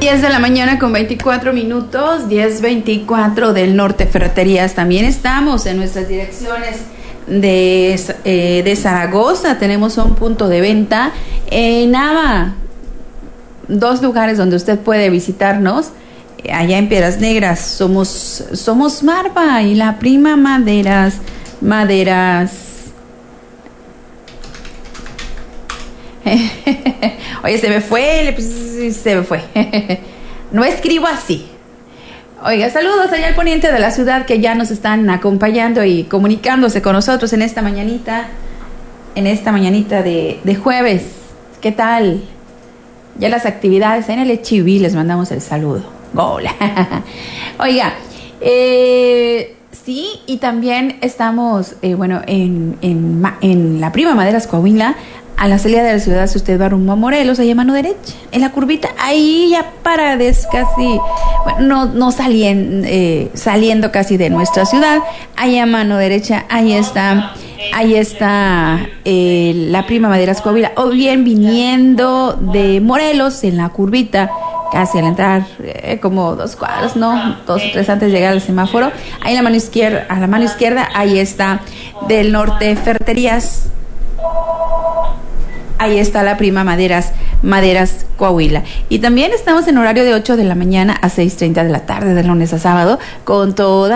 10 de la mañana con 24 minutos, 10:24 del Norte Ferreterías. También estamos en nuestras direcciones de Zaragoza. Tenemos un punto de venta en Nava, 2 lugares donde usted puede visitarnos. Allá en Piedras Negras somos Marva y la Prima Maderas. Oye, se me fue. No escribo así. Oiga, saludos allá al poniente de la ciudad que ya nos están acompañando y comunicándose con nosotros en esta mañanita de jueves. ¿Qué tal? Ya las actividades en el Echiví, les mandamos el saludo. Hola. Oiga, sí, y también estamos, en la Prima Maderas Coahuila. A la salida de la ciudad, si usted va rumbo a Morelos, ahí a mano derecha, en la curvita, ahí ya casi, no saliendo casi de nuestra ciudad, ahí a mano derecha, ahí está la Prima Maderas Coahuila, o bien viniendo de Morelos, en la curvita, casi al entrar, como 2 cuadras, 2 o 3 antes de llegar al semáforo, ahí a la mano izquierda, ahí está del Norte Ferreterías. Ahí está la Prima Maderas Coahuila. Y también estamos en horario de 8 de la mañana a 6:30 de la tarde, de lunes a sábado, con todos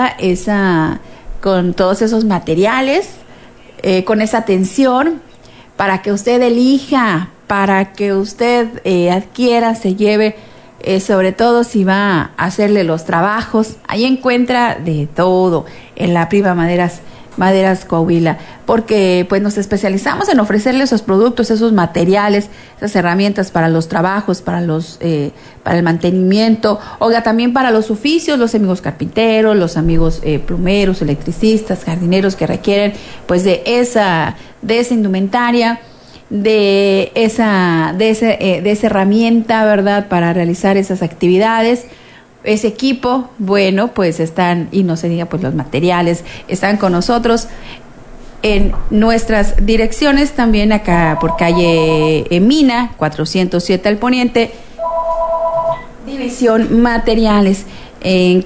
esos materiales, con esa atención, para que usted elija, para que usted adquiera, se lleve, sobre todo si va a hacerle los trabajos. Ahí encuentra de todo en la Prima Maderas Coahuila, porque pues nos especializamos en ofrecerle esos productos, esos materiales, esas herramientas para los trabajos, para el mantenimiento, también para los oficios, los amigos carpinteros, los amigos plomeros, electricistas, jardineros que requieren pues de esa indumentaria, de esa herramienta, ¿verdad?, para realizar esas actividades. Ese equipo, bueno, pues están, y no se diga, pues los materiales están con nosotros en nuestras direcciones, también acá por calle Mina, 407 al poniente, División Materiales, en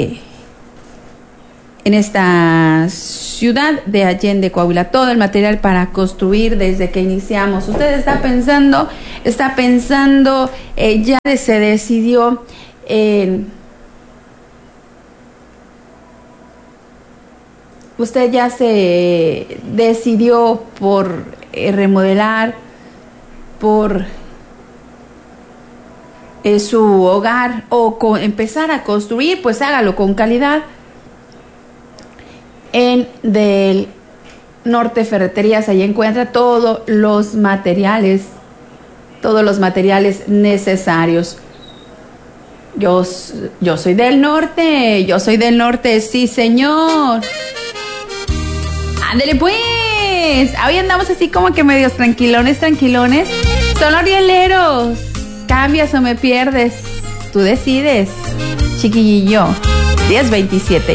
esta ciudad de Allende, Coahuila. Todo el material para construir desde que iniciamos. Usted está pensando, ya se decidió. Usted ya se decidió por remodelar, por su hogar, o empezar a construir, pues hágalo con calidad. En del Norte Ferreterías, ahí encuentra todos los materiales necesarios. Yo soy del norte, sí señor. Ándele pues, hoy andamos así como que medios tranquilones. Son los rieleros. ¿Cambias o me pierdes? Tú decides, chiquillo. 10:27.